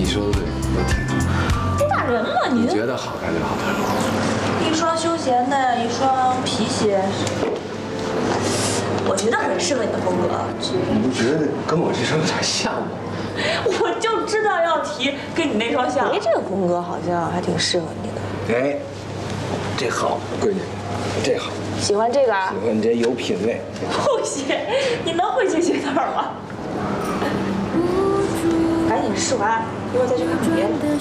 说的对，都挺好。 多大人了你？ 你觉得好看就好看。 一双休闲的，一双皮鞋，我觉得很适合你的风格。 你不觉得跟我这双有点像吗？ 我就知道要提跟你那双像。哎，这个风格好像还挺适合你的。 哎，这好，闺女，这好。 喜欢这个啊？ 喜欢你这有品位。 布鞋，你能会系鞋带吗？赶紧试完，一会儿再去看别的。